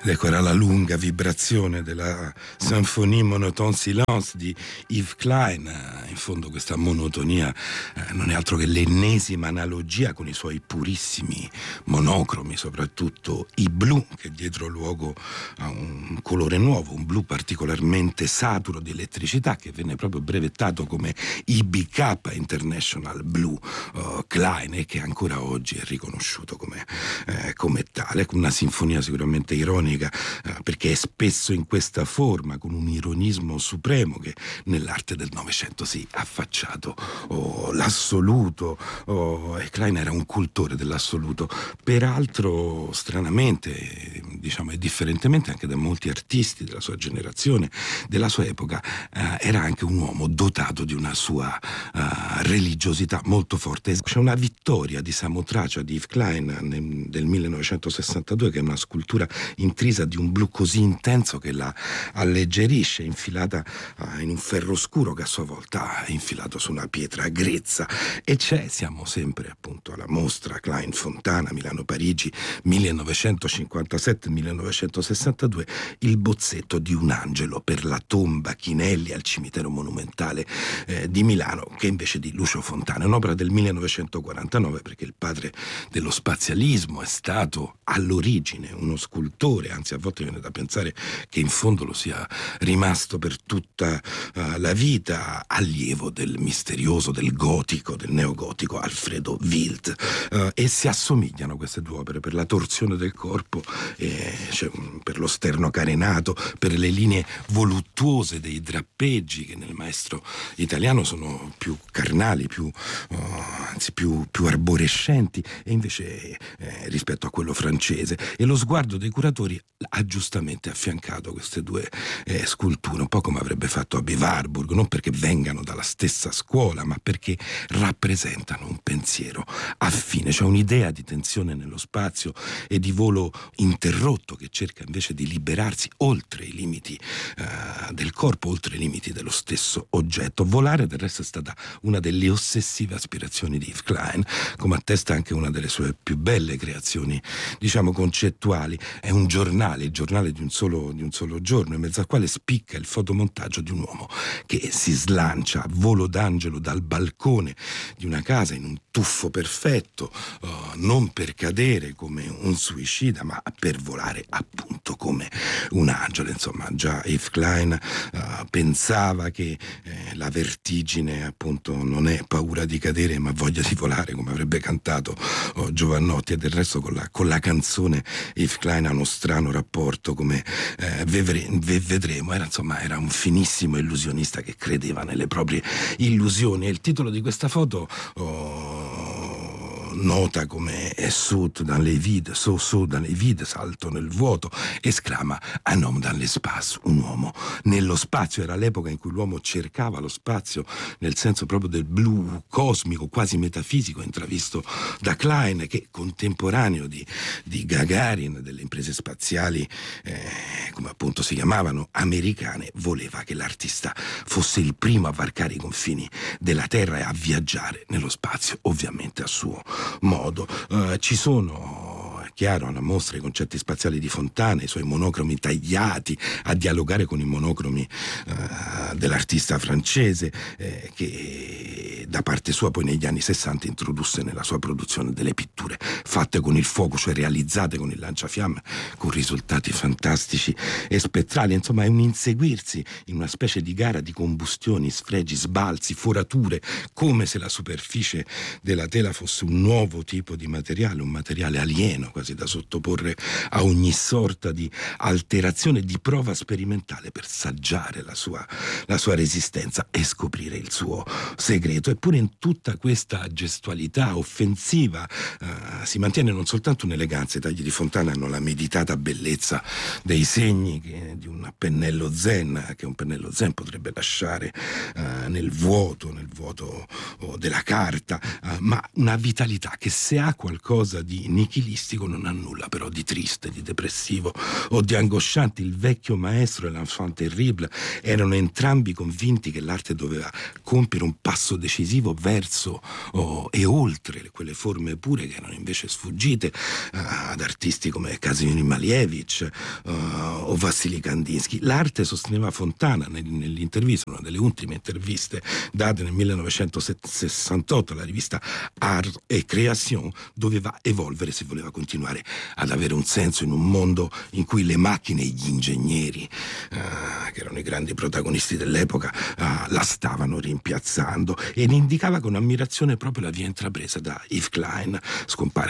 Ed ecco, era la lunga vibrazione della Symphonie Monotone Silence di Yves Klein. In fondo questa monotonia non è altro che l'ennesima analogia con i suoi purissimi monocromi, soprattutto i blu, che diedero luogo a un colore nuovo, un blu particolarmente saturo di elettricità, che venne proprio brevettato come IBK, International Blue Klein, e che ancora oggi è riconosciuto come tale. Una sinfonia sicuramente ironica, perché è spesso in questa forma, con un ironismo supremo, che nell'arte del Novecento si è affacciato l'assoluto, e Klein era un cultore dell'assoluto, peraltro stranamente, diciamo, e differentemente anche da molti artisti della sua generazione, della sua epoca. Era anche un uomo dotato di una sua religiosità molto forte. C'è una vittoria di Samotracia di Yves Klein del 1962, che è una scultura intrisa di un blu così intenso che la alleggerisce, infilata in un ferro scuro che a sua volta è infilato su una pietra grezza. E siamo sempre appunto alla mostra Klein Fontana, Milano-Parigi 1957-1962, il bozzetto di un angelo per la tomba Chinelli al cimitero monumentale di Milano, che invece di Lucio Fontana è un'opera del 1949, perché il padre dello spazialismo è stato all'origine uno scultore, anzi a volte viene da pensare che in fondo lo sia rimasto per tutta la vita, allievo del misterioso, del gotico, del neogotico Alfredo Wild, e si assomigliano queste due opere per la torsione del corpo, per lo sterno carenato, per le linee voluttuose dei drappeggi, che nel maestro italiano sono più carnali, più arborescenti, e invece rispetto a quello francese. E lo sguardo dei curatori ha giustamente affiancato queste due sculture, un po' come avrebbe fatto Aby Warburg, non perché vengano dalla stessa scuola, ma perché rappresentano un pensiero affine, cioè un'idea di tensione nello spazio e di volo interrotto, che cerca invece di liberarsi oltre i limiti del corpo, oltre i limiti dello stesso oggetto. Volare, del resto, è stata una delle ossessive aspirazioni di Yves Klein, come attesta anche una delle sue più belle creazioni, diciamo, concettuali. È un giornale, il giornale di un solo giorno, in mezzo al quale spicca il fotomontaggio di un uomo che si slancia a volo d'angelo dal balcone di una casa in un tuffo perfetto, non per cadere come un suicida, ma per volare appunto come un angelo. Insomma, già Yves Klein pensava che la vertigine appunto non è paura di cadere, ma voglia di volare, come avrebbe cantato Giovannotti. E del resto con la canzone Yves Klein ha uno strano rapporto, come vedremo. Era un finissimo illusionista che credeva nelle proprie illusioni. E il titolo di questa foto nota come saut dans les vides, saut dans les vides, salto nel vuoto, esclama un homme dans l'espace, un uomo nello spazio. Era l'epoca in cui l'uomo cercava lo spazio nel senso proprio del blu cosmico, quasi metafisico, intravisto da Klein, che contemporaneo di Gagarin, delle imprese spaziali come appunto si chiamavano, americane, voleva che l'artista fosse il primo a varcare i confini della Terra e a viaggiare nello spazio, ovviamente a suo modo. Ci sono, è chiaro, alla mostra i concetti spaziali di Fontana, i suoi monocromi tagliati a dialogare con i monocromi dell'artista francese, che da parte sua poi negli anni 60 introdusse nella sua produzione delle pitture fatte con il fuoco, cioè realizzate con il lanciafiamme, con risultati fantastici e spettrali. Insomma, è un inseguirsi in una specie di gara di combustioni, sfregi, sbalzi, forature, come se la superficie della tela fosse un nuovo tipo di materiale, un materiale alieno, quasi da sottoporre a ogni sorta di alterazione, di prova sperimentale per saggiare la sua resistenza e scoprire il suo segreto. Eppure in tutta questa gestualità offensiva si mantiene non soltanto un'eleganza. I tagli di Fontana hanno la meditata bellezza dei segni di un pennello zen, che un pennello zen potrebbe lasciare nel vuoto della carta, ma una vitalità che, se ha qualcosa di nichilistico, non ha nulla però di triste, di depressivo o di angosciante. Il vecchio maestro e l'enfant terrible erano entrambi convinti che l'arte doveva compiere un passo decisivo verso e oltre quelle forme pure che erano invece sfuggite ad artisti come Kazimierz Malevich o Vassili Kandinsky. L'arte, sosteneva Fontana nell'intervista, una delle ultime interviste date nel 1968 alla rivista Art et Création, doveva evolvere se voleva continuare ad avere un senso in un mondo in cui le macchine e gli ingegneri, che erano i grandi protagonisti dell'epoca, la stavano rimpiazzando, e ne indicava con ammirazione proprio la via intrapresa da Yves Klein. Scompare